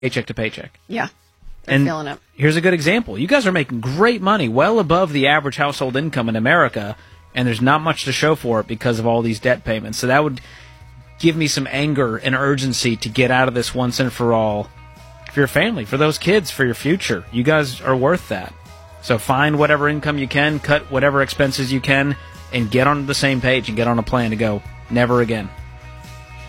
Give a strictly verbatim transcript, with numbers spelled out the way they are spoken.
paycheck to paycheck. Yeah. They're And feeling it. here's a good example. You guys are making great money, well above the average household income in America, and there's not much to show for it because of all these debt payments. So that would give me some anger and urgency to get out of this once and for all for your family, for those kids, for your future. You guys are worth that. So find whatever income you can, cut whatever expenses you can, and get on the same page and get on a plan to go never again.